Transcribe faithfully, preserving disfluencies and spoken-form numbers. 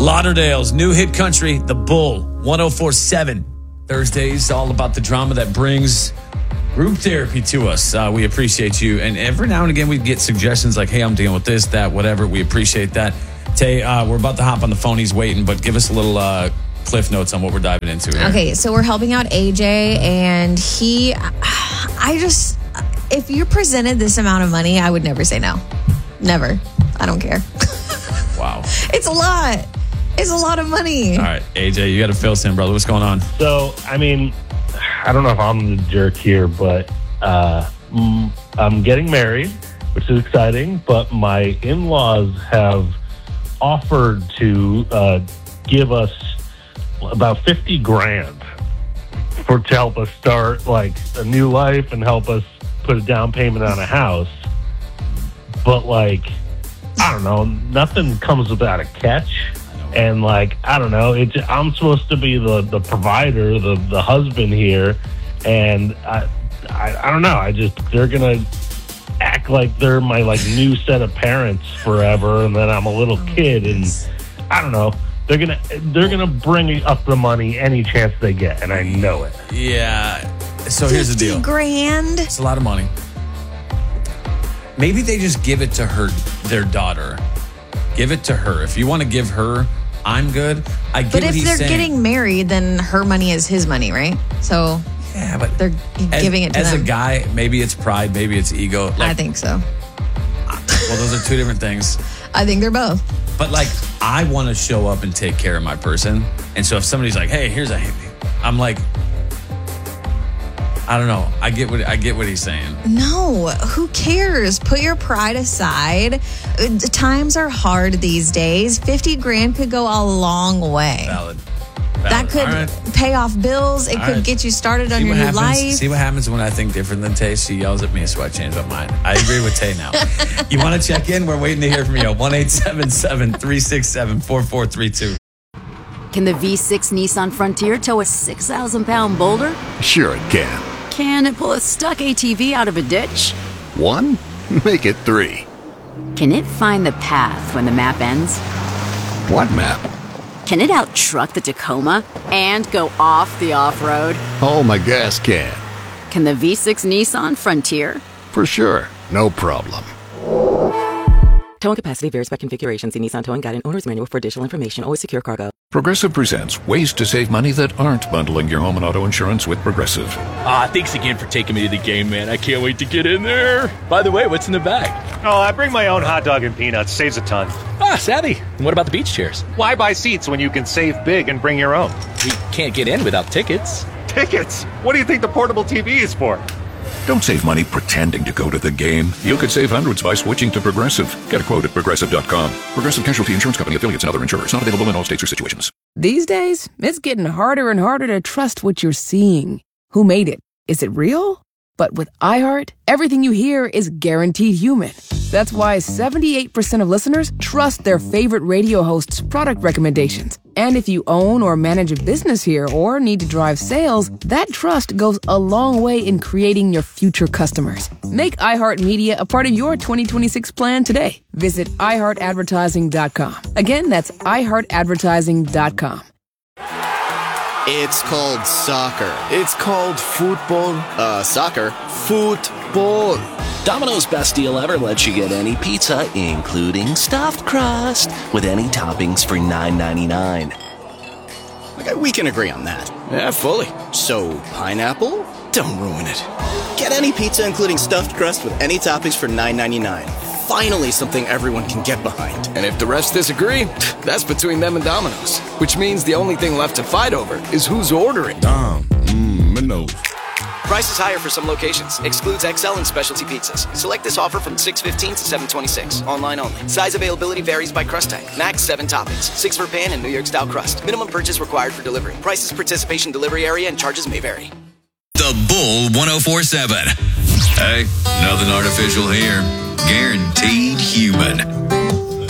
Lauderdale's new hit country, The Bull, one oh four point seven. Thursdays, all about the drama that brings group therapy to us. Uh, we appreciate you. And every now and again, we get suggestions like, hey, I'm dealing with this, that, whatever. We appreciate that. Tay, uh, we're about to hop on the phone. He's waiting, but give us a little uh, cliff notes on what we're diving into here. Okay, so we're helping out A J, and he, I just, if you presented this amount of money, I would never say no. Never. I don't care. Wow. It's a lot. It's a lot of money. All right, A J, you got to fill us in, brother. What's going on? So, I mean, I don't know if I'm the jerk here, but uh, I'm getting married, which is exciting, but my in-laws have offered to uh, give us about fifty grand for to help us start like a new life and help us put a down payment on a house. But like, I don't know, nothing comes without a catch. And like, I don't know, it, I'm supposed to be the, the provider, the, the husband here. And I, I I don't know, I just, they're going to act like they're my like new set of parents forever. And then I'm a little kid and I don't know. They're going to, they're going to bring up the money any chance they get. And I know it. Yeah. So here's the deal. fifty grand? It's a lot of money. Maybe they just give it to her, their daughter. Give it to her. If you want to give her, I'm good. I get But what if he's they're saying. getting married, then her money is his money, right? So yeah, but they're as, giving it to as them. a guy, maybe it's pride, maybe it's ego. Like, I think so. Well, those are two different things. I think they're both. But like, I want to show up and take care of my person. And so if somebody's like, hey, here's a, I'm like, I don't know. I get what I get what he's saying. No, who cares? Put your pride aside. Uh, Times are hard these days. fifty grand could go a long way. Valid. That could right. pay off bills. It All could right. get you started See on your what new happens, life. See what happens when I think different than Tay. She yells at me, so I change my mind. I agree with Tay now. You want to check in? We're waiting to hear from you. one eight seven seven, three six seven, four four three two. Can the V six Nissan Frontier tow a six thousand pound boulder? Sure it can. Can it pull a stuck A T V out of a ditch? One? Make it three. Can it find the path when the map ends? What map? Can it out-truck the Tacoma and go off the off-road? Oh, my gas can. Can the V six Nissan Frontier? For sure. No problem. Towing capacity varies by configuration. See Nissan Towing Guide and Owner's Manual for additional information. Always secure cargo. Progressive presents ways to save money that aren't bundling your home and auto insurance with Progressive. Ah, thanks again for taking me to the game, man. I can't wait to get in there. By the way, what's in the bag? Oh, I bring my own hot dog and peanuts. Saves a ton. Ah, savvy. And what about the beach chairs? Why buy seats when you can save big and bring your own? We can't get in without tickets. Tickets? What do you think the portable T V is for? Don't save money pretending to go to the game. You could save hundreds by switching to Progressive. Get a quote at Progressive dot com. Progressive Casualty Insurance Company, affiliates, and other insurers. Not available in all states or situations. These days, it's getting harder and harder to trust what you're seeing. Who made it? Is it real? But with iHeart, everything you hear is guaranteed human. That's why seventy-eight percent of listeners trust their favorite radio host's product recommendations. And if you own or manage a business here or need to drive sales, that trust goes a long way in creating your future customers. Make iHeartMedia a part of your twenty twenty-six plan today. Visit i heart advertising dot com. Again, that's i heart advertising dot com. It's called soccer. It's called football. Uh, soccer. Football. Domino's best deal ever lets you get any pizza, including stuffed crust, with any toppings for nine ninety-nine. Okay, we can agree on that. Yeah, fully. So, pineapple? Don't ruin it. Get any pizza, including stuffed crust, with any toppings for nine ninety-nine. Finally, something everyone can get behind. And if the rest disagree, that's between them and Domino's. Which means the only thing left to fight over is who's ordering. Dom, mmm, Minos. Price is higher for some locations. Excludes X L and specialty pizzas. Select this offer from six fifteen to seven twenty-six. Online only. Size availability varies by crust type. Max seven toppings. Six for pan and New York style crust. Minimum purchase required for delivery. Prices, participation, delivery area, and charges may vary. The Bull one oh four point seven. Hey, nothing artificial here. Guaranteed human.